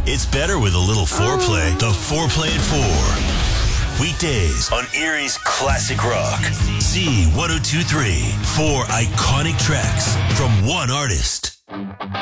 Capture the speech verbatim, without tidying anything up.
It's better with a little foreplay. The Foreplay at four. Weekdays on Erie's Classic Rock. Z ten twenty-three. Four iconic tracks from one artist.